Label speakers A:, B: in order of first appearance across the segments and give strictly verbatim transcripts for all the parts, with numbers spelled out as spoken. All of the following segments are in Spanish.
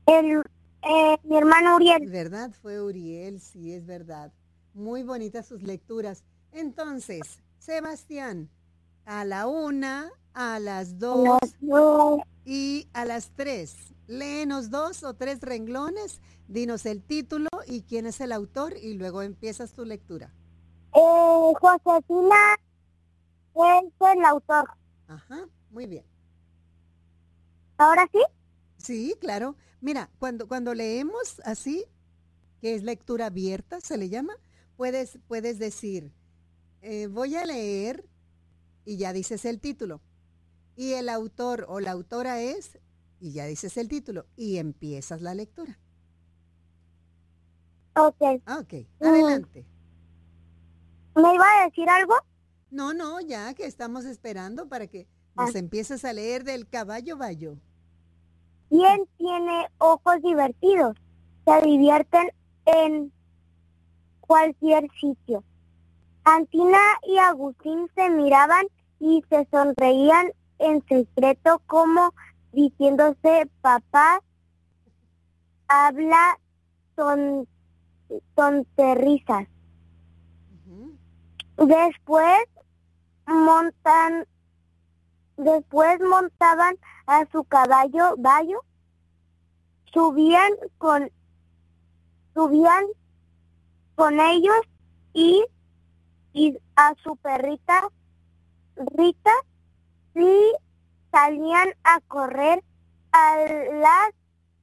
A: El, eh, mi hermano Uriel.
B: ¿Verdad? Fue Uriel, sí, es verdad. Muy bonitas sus lecturas. Entonces, Sebastián, a la una, a las dos
A: No,
B: y a las tres. Léenos dos o tres renglones, dinos el título y quién es el autor y luego empiezas tu lectura.
A: eh, Josefina es el autor.
B: Ajá, muy bien.
A: ¿Ahora sí?
B: Sí, claro. Mira, cuando, cuando leemos así, que es lectura abierta, se le llama, puedes, puedes decir, eh, voy a leer y ya dices el título. Y el autor o la autora es, y ya dices el título, y empiezas la lectura.
A: Ok.
B: Ok,
A: Mm,
B: adelante.
A: ¿Me iba a decir algo?
B: No, no, ya que estamos esperando para que
A: Ah,
B: nos empieces a leer del caballo bayo.
A: ¿quién tiene ojos divertidos? Se divierten en cualquier sitio. Antina y Agustín se miraban y se sonreían en secreto como diciéndose, papá habla ton, tonterrisas.
B: Ujú.
A: Después montan, después montaban a su caballo bayo, subían con, subían con ellos y, y a su perrita Rita y salían a correr a las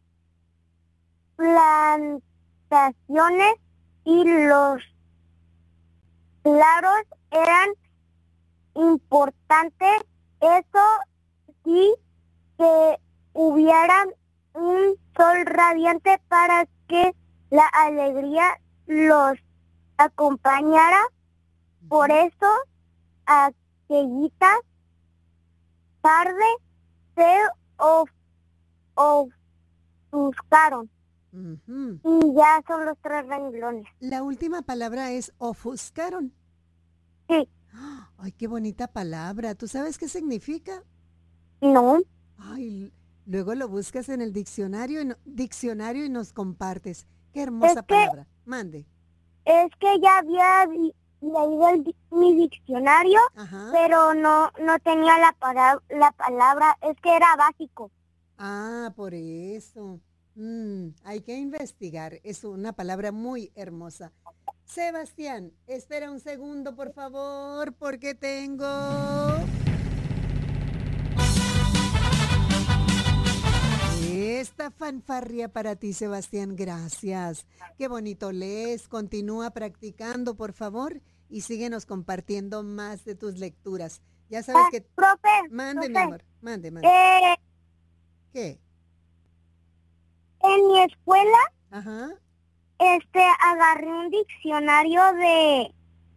A: plantaciones y los claros eran importantes. Eso sí, que hubiera un sol radiante para que la alegría los acompañara. Por eso aquellita tarde se of, ofuscaron.
B: Ujú.
A: Y ya son los tres renglones.
B: La última palabra es ofuscaron.
A: Sí,
B: Ay, qué bonita palabra. ¿Tú sabes qué significa?
A: no.
B: Ay, luego lo buscas en el diccionario y, no- diccionario y nos compartes. Qué
A: Es
B: hermosa
A: que,
B: palabra. Mande.
A: es que ya había di- leído el di- mi diccionario,
B: Ajá.
A: pero no, no tenía la, para- la palabra, es que era básico.
B: Ah, por eso. Mm, hay que investigar. Es una palabra muy hermosa. Sebastián, espera un segundo, por favor, porque tengo esta fanfarria para ti, Sebastián. Gracias. Qué bonito lees. Continúa practicando, por favor, y síguenos compartiendo más de tus lecturas. Ya sabes
A: Ah,
B: que...
A: profe,
B: Mande, mi
A: profe,
B: amor. Mande, mande.
A: eh,
B: ¿Qué?
A: en mi escuela,
B: Ajá.
A: este, agarré un diccionario de,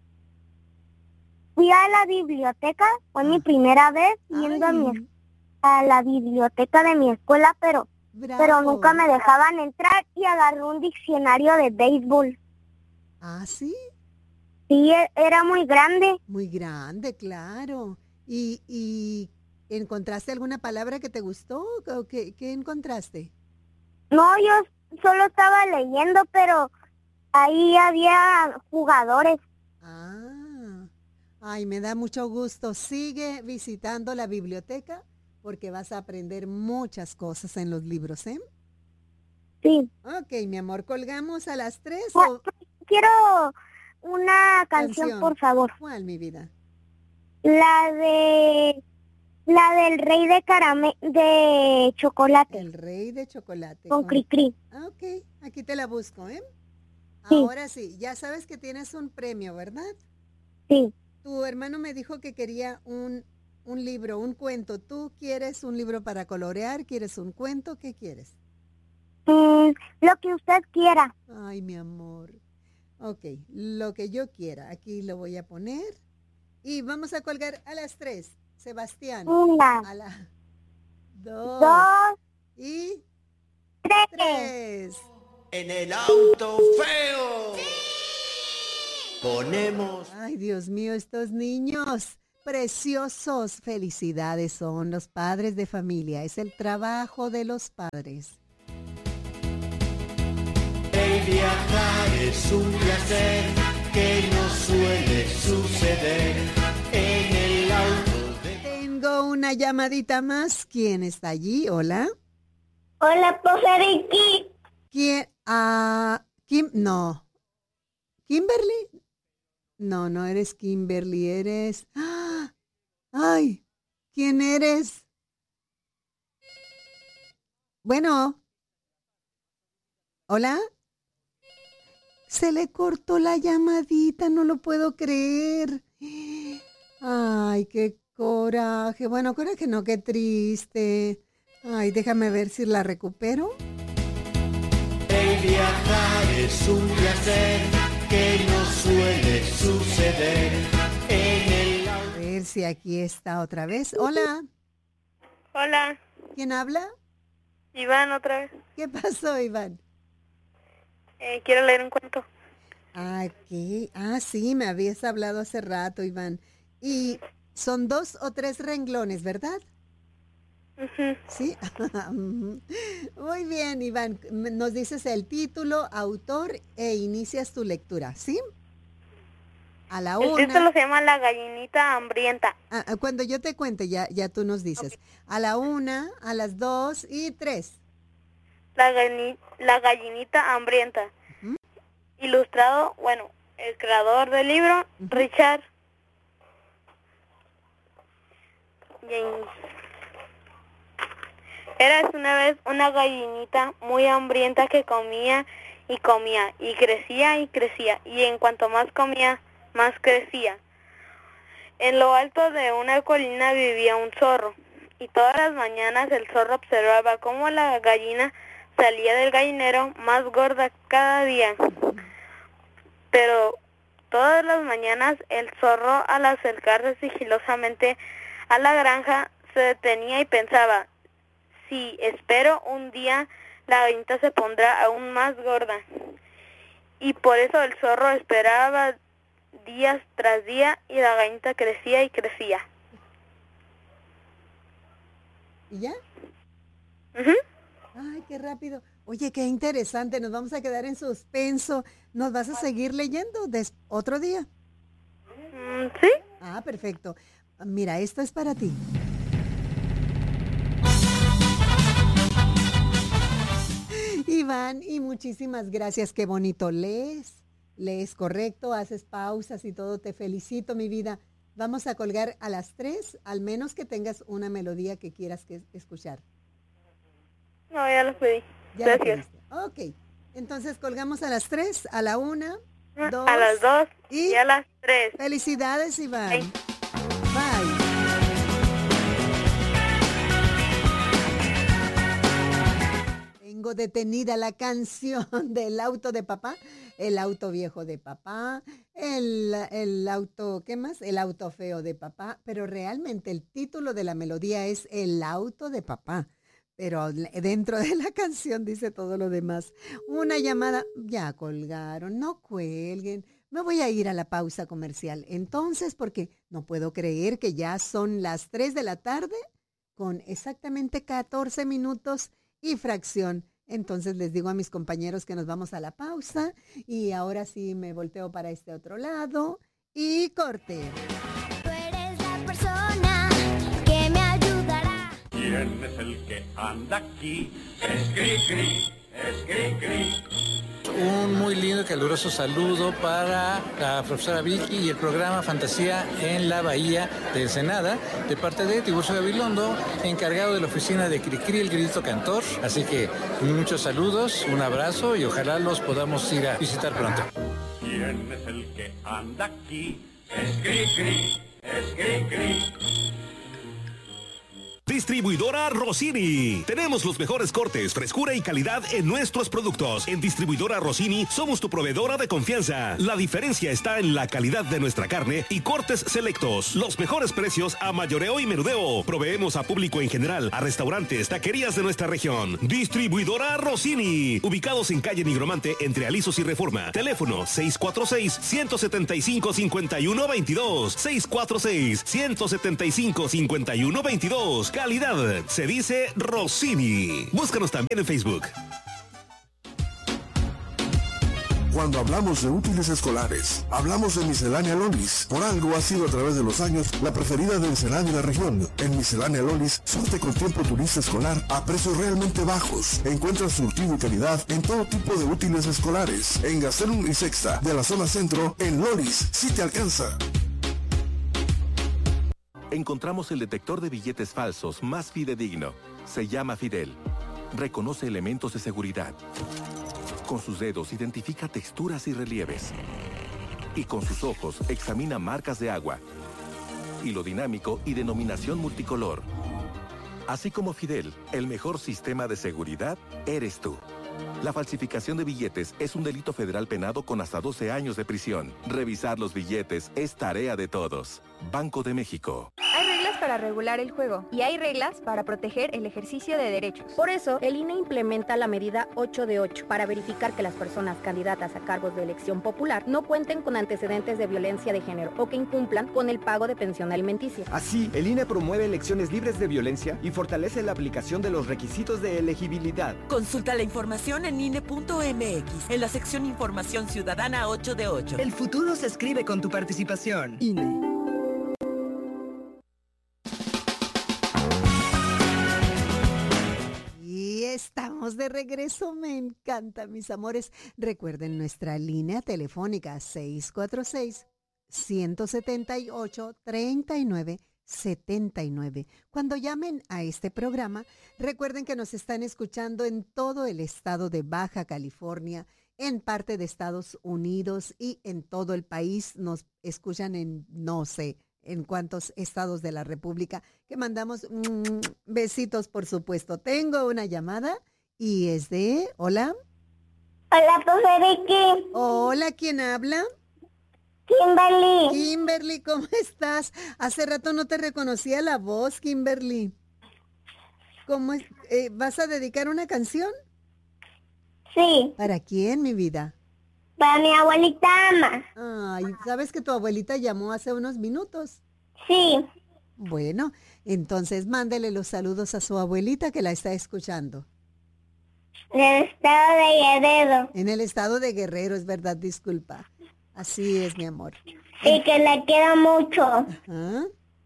A: fui a la biblioteca, fue mi
B: Ah.
A: primera vez yendo a, mi, es-
B: Ay,
A: a la biblioteca de mi escuela, pero, pero nunca
B: bravo.
A: me dejaban entrar y agarré un diccionario de béisbol.
B: Ah, sí.
A: Sí, e- era muy grande.
B: Muy grande, claro. ¿Y, y encontraste alguna palabra que te gustó? ¿O qué, qué encontraste?
A: No, yo solo estaba leyendo, pero ahí había jugadores.
B: Ah, ay, me da mucho gusto. Sigue visitando la biblioteca porque vas a aprender muchas cosas en los libros, ¿eh?
A: Sí.
B: Ok, mi amor, ¿colgamos a las tres
A: Ah,
B: o
A: quiero una canción,
B: canción?
A: por favor.
B: ¿Cuál, mi vida?
A: La de la del rey de carame de chocolate
B: El rey de chocolate
A: con
B: con...
A: Cricri.
B: Ah, ok, aquí te la busco, ¿eh?
A: Sí,
B: Ahora sí, ya sabes que tienes un premio, ¿verdad?
A: sí.
B: Tu hermano me dijo que quería un, un libro, un cuento. ¿Tú quieres un libro para colorear? ¿Quieres un cuento? ¿Qué quieres?
A: Mm, lo que usted quiera.
B: Ay, mi amor. Ok, lo que yo quiera. Aquí lo voy a poner. Y vamos a colgar a las tres. Sebastián,
A: Una,
B: a las dos
A: dos,
B: y
A: tres.
B: tres.
C: En el auto feo ponemos
B: Ay, Dios mío, estos niños preciosos. Felicidades, son los padres de familia. Es el trabajo de los padres.
C: viajar es un placer que no suele suceder en el auto de...
B: Tengo una llamadita más. ¿Quién está allí? Hola.
A: Hola, profe Ricky.
B: ¿Quién? Ah, Kim, no. ¿Kimberly? No, no eres Kimberly, eres... ¡Ah! ¡Ay! ¿Quién eres? Bueno. ¿Hola? Se le cortó la llamadita, no lo puedo creer. Ay, qué coraje. Bueno, coraje no, qué triste. Ay, déjame ver si la recupero.
C: El viajar es un placer que no suele suceder en el auto.
B: A ver si aquí está otra vez. Hola.
D: Hola,
B: ¿Quién habla?
D: Iván otra vez.
B: ¿Qué pasó, Iván?
D: Eh, quiero leer un cuento.
B: Ah, ¿qué? Ah, sí, me habías hablado hace rato, Iván. Y son dos o tres renglones, ¿verdad?
D: Ujú.
B: Sí. Muy bien, Iván. Nos dices el título, autor e inicias tu lectura, ¿sí? A la
D: El
B: una.
D: título se llama La gallinita hambrienta.
B: Ah, ah, cuando yo te cuente, ya, ya tú nos dices. A la una, a las dos y tres.
D: La, galli- la gallinita hambrienta.
B: Ujú.
D: Ilustrado, bueno, el creador del libro,
B: Ujú.
D: Richard James. Era una vez una gallinita muy hambrienta que comía y comía y crecía y crecía y en cuanto más comía, más crecía. En lo alto de una colina vivía un zorro y todas las mañanas el zorro observaba cómo la gallina salía del gallinero más gorda cada día. Pero todas las mañanas el zorro, al acercarse sigilosamente a la granja, se detenía y pensaba: si espero un día, la gallinita se pondrá aún más gorda. Y por eso el zorro esperaba días tras día y la gallinita crecía y crecía.
B: ¿Y ya?
D: Ujú.
B: Ay, qué rápido. Oye, qué interesante. Nos vamos a quedar en suspenso. ¿Nos vas a seguir leyendo des- otro día?
D: Mm, ¿Sí?
B: Ah, perfecto. Mira, esto es para ti. Iván, y muchísimas gracias. Qué bonito lees. Lees correcto, haces pausas y todo. Te felicito, mi vida. Vamos a colgar a las tres, al menos que tengas una melodía que quieras que escuchar.
D: No, ya lo pedí.
B: Ya la
D: Gracias.
B: pediste. Ok. Entonces colgamos a las tres, a la una, dos.
D: A las dos
B: y
D: y a las tres.
B: felicidades, Iván.
D: Ay.
B: Bye. Tengo detenida la canción del auto de papá, el auto viejo de papá, el, el auto, ¿qué más? El auto feo de papá, pero realmente el título de la melodía es El auto de papá, pero dentro de la canción dice todo lo demás. Una llamada, ya colgaron, no cuelguen. Me voy a ir a la pausa comercial. Entonces, porque no puedo creer que ya son las tres de la tarde con exactamente catorce minutos y fracción. Entonces les digo a mis compañeros que nos vamos a la pausa y ahora sí me volteo para este otro lado y corte.
E: Tú eres la persona que me ayudará.
F: ¿Quién es el que anda aquí? Es Cri-Cri, es Cri-Cri.
G: Un muy lindo y caluroso saludo para la profesora Vicky y el programa Fantasía en la Bahía de Ensenada, de parte de Tiburcio Gabilondo, encargado de la oficina de Cricri, el grito cantor. Así que muchos saludos, un abrazo y ojalá los podamos ir a visitar pronto.
F: ¿Quién es el que anda aquí? Es Cri-Cri, es Cri-Cri.
H: Distribuidora Rossini. Tenemos los mejores cortes, frescura y calidad en nuestros productos. En Distribuidora Rossini somos tu proveedora de confianza. La diferencia está en la calidad de nuestra carne y cortes selectos. Los mejores precios a mayoreo y menudeo. Proveemos a público en general, a restaurantes, taquerías de nuestra región. Distribuidora Rossini. Ubicados en calle Nigromante entre Alisos y Reforma. Teléfono seis cuatro seis, uno siete cinco, cinco uno dos dos. seis cuatro seis, uno siete cinco, cinco uno dos dos. Calidad se dice Rossini. Búscanos también en Facebook.
I: Cuando hablamos de útiles escolares, hablamos de Miscelánea Lolis. Por algo ha sido a través de los años la preferida de Ensenada y la región. En Miscelánea Lolis, surte con tiempo turista escolar a precios realmente bajos. Encuentra surtido y calidad en todo tipo de útiles escolares. En Gastelum y Sexta, de la zona centro, en Lolis, sí te alcanza.
J: Encontramos el detector de billetes falsos más fidedigno. Se llama Fidel. Reconoce elementos de seguridad. Con sus dedos identifica texturas y relieves. Y con sus ojos examina marcas de agua, hilo dinámico y denominación multicolor. Así como Fidel, el mejor sistema de seguridad eres tú. La falsificación de billetes es un delito federal penado con hasta doce años de prisión. Revisar los billetes es tarea de todos. Banco de México.
K: Hay reglas para regular el juego y hay reglas para proteger el ejercicio de derechos.
L: Por eso, el I N E implementa la medida ocho de ocho para verificar que las personas candidatas a cargos de elección popular no cuenten con antecedentes de violencia de género o que incumplan con el pago de pensión alimenticia.
M: Así, el I N E promueve elecciones libres de violencia y fortalece la aplicación de los requisitos de elegibilidad.
N: Consulta la información en I N E punto M X, en la sección Información Ciudadana ocho de ocho.
O: El futuro se escribe con tu participación.
N: I N E.
B: Estamos de regreso, me encanta, mis amores. Recuerden nuestra línea telefónica seis cuatro seis, uno siete ocho, tres nueve siete nueve. Cuando llamen a este programa, recuerden que nos están escuchando en todo el estado de Baja California, en parte de Estados Unidos y en todo el país. Nos escuchan en, no sé, en cuántos estados de la República, que mandamos mmm, besitos, por supuesto. Tengo una llamada y es de... Hola.
A: Hola, profe Vicky.
B: Hola, ¿quién habla?
A: Kimberly.
B: Kimberly, ¿cómo estás? Hace rato no te reconocía la voz, Kimberly. ¿Cómo es? Eh, ¿Vas a dedicar una canción?
A: Sí.
B: ¿Para quién, mi vida?
A: Para mi abuelita Ama.
B: Ay, ¿sabes que tu abuelita llamó hace unos minutos?
A: Sí.
B: Bueno, entonces mándele los saludos a su abuelita que la está escuchando.
A: En el estado de Guerrero.
B: En el estado de Guerrero, es verdad, disculpa. Así es, mi amor.
A: Y que la quiero mucho.
B: Ajá.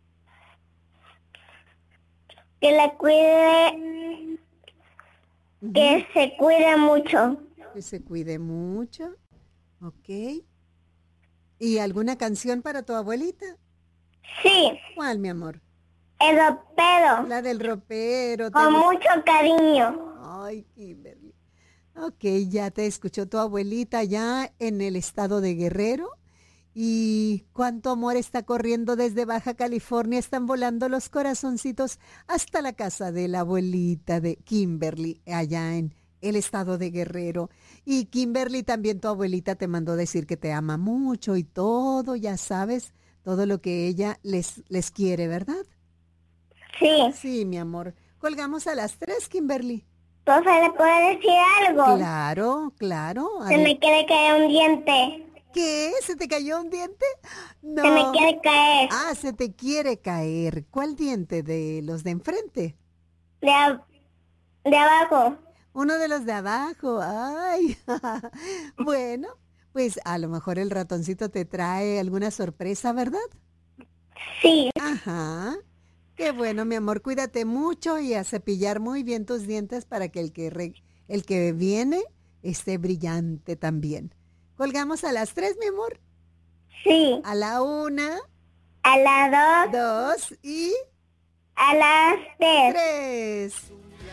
A: Que la cuide, uh-huh. Que se cuide mucho.
B: Que se cuide mucho. Ok. ¿Y alguna canción para tu abuelita?
A: Sí.
B: ¿Cuál, mi amor?
A: El ropero.
B: La del ropero.
A: Con mucho cariño.
B: Ay, Kimberly. Ok, ya te escuchó tu abuelita ya en el estado de Guerrero. Y cuánto amor está corriendo desde Baja California. Están volando los corazoncitos hasta la casa de la abuelita de Kimberly, allá en el estado de Guerrero. Y Kimberly, también tu abuelita te mandó decir que te ama mucho y todo, ya sabes, todo lo que ella les, les quiere, ¿verdad?
A: Sí.
B: Sí, mi amor. Colgamos a las tres, Kimberly.
A: Profe, ¿le puedo decir algo?
B: Claro, claro.
A: Se me quiere caer un diente.
B: ¿Qué? ¿Se te cayó un diente? No.
A: Se me quiere caer.
B: Ah, se te quiere caer. ¿Cuál diente? ¿De los de enfrente?
A: De, a- de abajo.
B: Uno de los de abajo. Ay. Bueno, pues a lo mejor el ratoncito te trae alguna sorpresa, ¿verdad?
A: Sí.
B: Ajá. Qué bueno, mi amor. Cuídate mucho y a cepillar muy bien tus dientes para que el que, re- el que viene esté brillante también. ¿Colgamos a las tres, mi amor?
A: Sí.
B: A la una.
A: A las dos.
B: Dos y...
A: A las tres.
B: Tres.